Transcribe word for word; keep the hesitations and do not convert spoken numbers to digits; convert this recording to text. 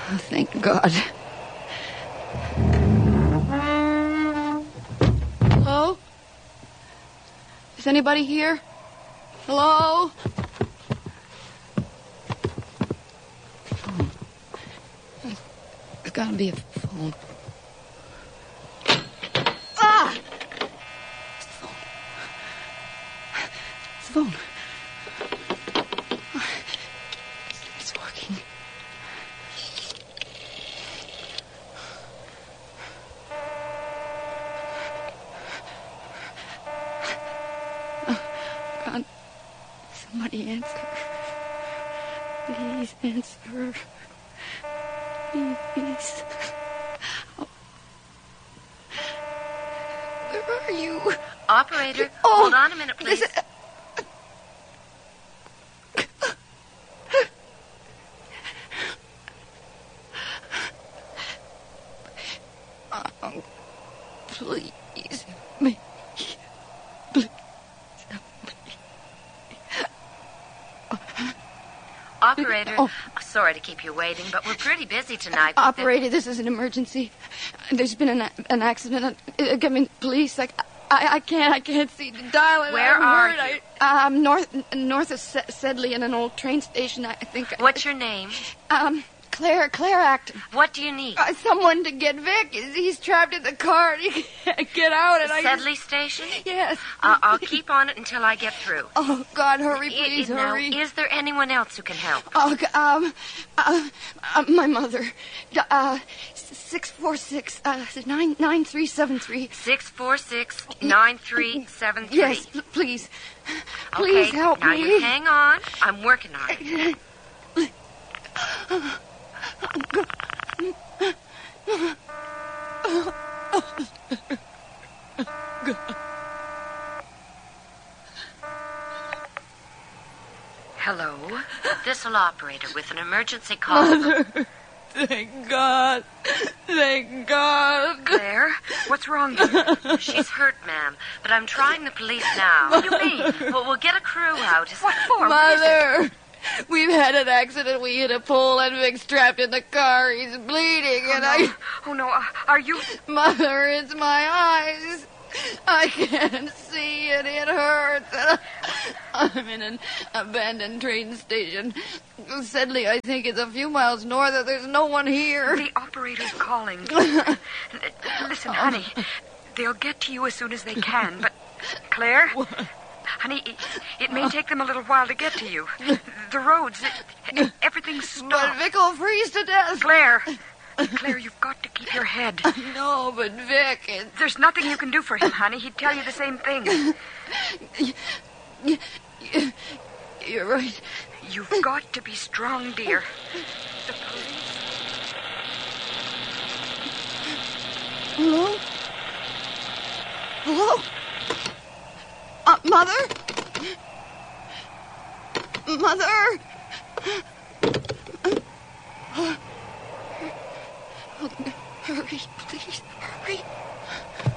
Oh, thank God. Hello? Is anybody here? Hello? Phone. There's gotta be a phone. Ah! It's the phone. It's the phone. It's working. Oh, God. Somebody answer. Please answer. Please. Oh. Where are you? Operator, Oh, hold on a minute, please. Listen. Oh, please, me. Please. Operator, Oh. sorry to keep you waiting, but we're pretty busy tonight. Operator, this is an emergency. There's been an an accident. I, I mean, police. Like, I, I can't. I can't see the dial. And Where I'm are hurt. you? I, um, north north of Se- Sedley, in an old train station. I think. What's your name? Um, Claire Claire Acton. What do you need? Uh, someone to get Vic. He's, he's trapped in the car. And he can't get out. And I. Sedley Station? Yes. Uh, I'll keep on it until I get through. Oh God, hurry, I- please, I- now, hurry. is there anyone else who can help? Oh, g- um, uh, uh, my mother. D- Uh, six four six, uh, nine nine three seven three. Six four six nine three seven three. Yes, pl- please, please Okay, help now me. you hang on. I'm working on it. Hello, this'll operator with an emergency call. Mother, thank God, thank God. Claire, what's wrong dear? She's hurt, ma'am, but I'm trying the police now. What do you mean? Well, we'll get a crew out. What for? What is it? Mother, we've had an accident. We hit a pole and Vic's trapped in the car. He's bleeding, Oh, and no. I... Oh, no. Uh, are you... Mother, it's my eyes. I can't see it. It hurts. I'm in an abandoned train station. Sedley, I think, is a few miles north. There's no one here. The operator's calling. Listen, honey, they'll get to you as soon as they can, but... Claire? What? Honey, it, it may take them a little while to get to you. The roads, it, everything's But stopped. Vic will freeze to death. Claire! Claire, you've got to keep your head. No, but Vic, it... There's nothing you can do for him, honey. He'd tell you the same thing. You're right. You've got to be strong, dear. The police... Hello? Hello? Uh, Mother? Mother? Oh, hurry, please, hurry.